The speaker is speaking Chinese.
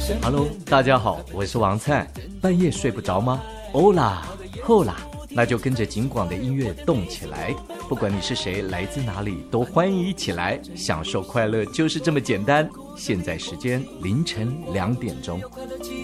Hello， 大家好，我是王灿。半夜睡不着吗？欧啦，后啦，那就跟着警广的音乐动起来。不管你是谁，来自哪里，都欢迎一起来享受快乐，就是这么简单。现在时间凌晨2点钟。